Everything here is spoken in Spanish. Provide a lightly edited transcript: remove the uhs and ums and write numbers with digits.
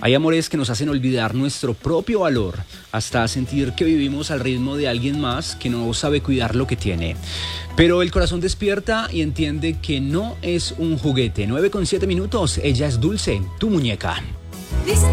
Hay amores que nos hacen olvidar nuestro propio valor, hasta sentir que vivimos al ritmo de alguien más que no sabe cuidar lo que tiene. Pero el corazón despierta y entiende que no es un juguete. 9:07, ella es Dulce, tu muñeca. Dicen